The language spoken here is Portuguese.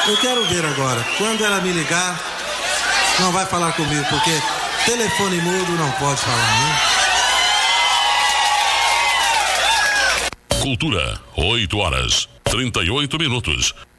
Eu quero ver agora. Quando ela me ligar, não vai falar comigo, porque telefone mudo não pode falar, né? Cultura, 8 horas, 38 minutos.